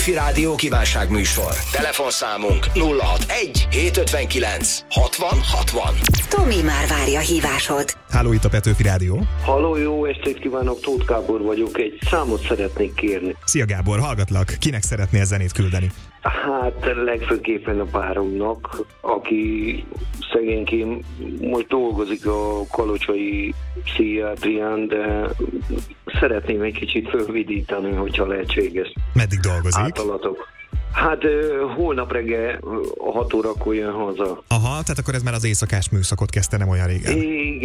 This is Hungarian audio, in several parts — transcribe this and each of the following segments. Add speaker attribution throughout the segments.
Speaker 1: Petőfi Rádió kívánságműsor. Telefonszámunk 061 759 60 60.
Speaker 2: Tomi már várja hívásod.
Speaker 3: Háló, itt a Petőfi Rádió.
Speaker 4: Halló, jó estét kívánok, Tóth Gábor vagyok, egy számot szeretnék kérni.
Speaker 3: Szia Gábor, hallgatlak. Kinek szeretnél zenét küldeni?
Speaker 4: Hát legfőképpen a páromnak, aki szegénykém most dolgozik a kalocsai pszichiátrián, de szeretném egy kicsit fölvidítani, hogyha lehetséges.
Speaker 3: Meddig dolgozik?
Speaker 4: Átalatok. Hát holnap reggel 6 órakor jön haza.
Speaker 3: Aha, tehát akkor ez már az éjszakás műszakot kezdte nem olyan régen.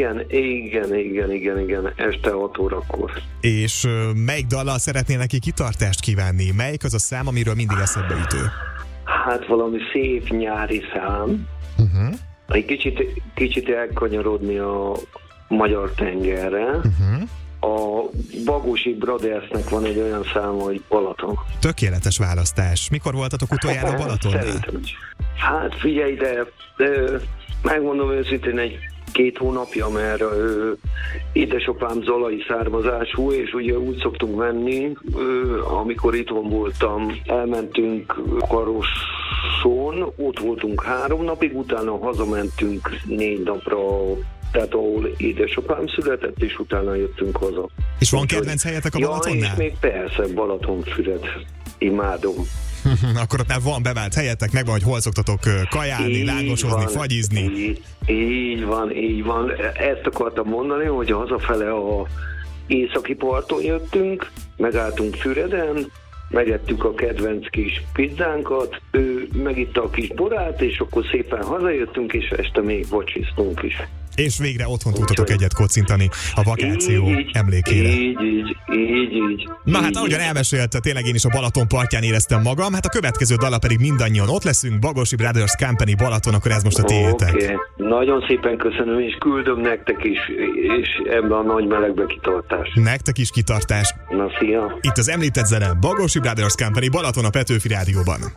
Speaker 4: Igen, este 6 órakor.
Speaker 3: És melyik dallal szeretnél neki kitartást kívánni? Melyik az a szám, amiről mindig eszedbe ütő?
Speaker 4: Hát valami szép nyári szám. Egy kicsit elkanyarodni a magyar tengerre. A Bagosi Brothersnek van egy olyan száma, hogy Balaton.
Speaker 3: Tökéletes választás. Mikor voltatok utoljára Balatonnál?
Speaker 4: Szerintem is. Hát figyelj, de megmondom őszintén, 2 hónapja, mert édesapám zalai származású, és ugye úgy szoktunk menni, amikor itthon voltam, elmentünk Karoson, ott voltunk 3 napig, utána hazamentünk 4 napra, tehát ahol édesapám született, és utána jöttünk haza. És
Speaker 3: van kedvenc helyetek a Balatonnál?
Speaker 4: Ja, és még persze, Balatonfüred. Imádom.
Speaker 3: Akkor ott már van bevált helyetek, megvan, hogy hol szoktatok kajálni, lágosozni, fagyizni.
Speaker 4: Így van. Ezt akartam mondani, hogy hazafele a északi parton jöttünk, megálltunk Füreden, megettük a kedvenc kis pizzánkat, ő megitta a kis borát, és akkor szépen hazajöttünk, és este még vacsisztunk is.
Speaker 3: És végre otthon tudtatok egyet kocintani a vakáció emlékére.
Speaker 4: Így.
Speaker 3: Na hát ahogyan elmesélte, tényleg én is a Balaton partján éreztem magam, hát a következő dala pedig mindannyian ott leszünk, Bagosi Brothers Company Balaton, akkor ez most a tiétek.
Speaker 4: Oké. Nagyon szépen köszönöm, és küldöm nektek is, és ebben a nagy melegbe kitartás.
Speaker 3: Nektek is kitartás.
Speaker 4: Na, szia!
Speaker 3: Itt az említett zene, Bagosi Brothers Company Balaton a Petőfi Rádióban.